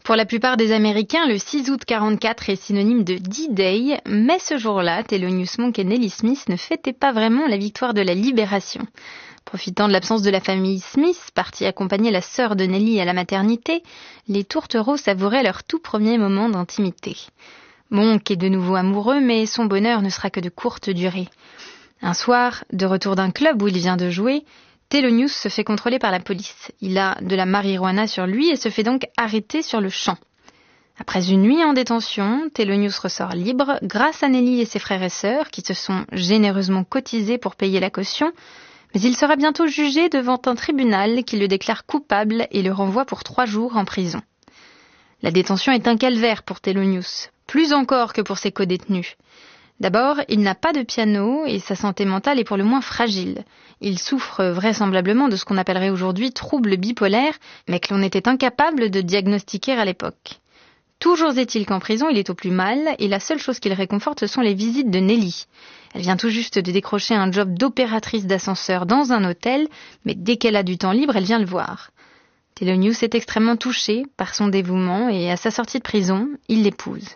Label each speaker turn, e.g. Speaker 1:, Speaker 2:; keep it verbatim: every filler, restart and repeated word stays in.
Speaker 1: Pour la plupart des Américains, le six août quarante-quatre est synonyme de D-Day, mais ce jour-là, Thelonious Monk et Nellie Smith ne fêtaient pas vraiment la victoire de la libération. Profitant de l'absence de la famille Smith, partie accompagner la sœur de Nellie à la maternité, les tourtereaux savouraient leur tout premier moment d'intimité. Monk est de nouveau amoureux, mais son bonheur ne sera que de courte durée. Un soir, de retour d'un club où il vient de jouer, Thelonious se fait contrôler par la police. Il a de la marijuana sur lui et se fait donc arrêter sur le champ. Après une nuit en détention, Thelonious ressort libre grâce à Nellie et ses frères et sœurs qui se sont généreusement cotisés pour payer la caution, mais il sera bientôt jugé devant un tribunal qui le déclare coupable et le renvoie pour trois jours en prison. La détention est un calvaire pour Thelonious, plus encore que pour ses codétenus. D'abord, il n'a pas de piano et sa santé mentale est pour le moins fragile. Il souffre vraisemblablement de ce qu'on appellerait aujourd'hui troubles bipolaires, mais que l'on était incapable de diagnostiquer à l'époque. Toujours est-il qu'en prison, il est au plus mal et la seule chose qui le réconforte, ce sont les visites de Nellie. Elle vient tout juste de décrocher un job d'opératrice d'ascenseur dans un hôtel, mais dès qu'elle a du temps libre, elle vient le voir. Thelonious est extrêmement touché par son dévouement et à sa sortie de prison, il l'épouse.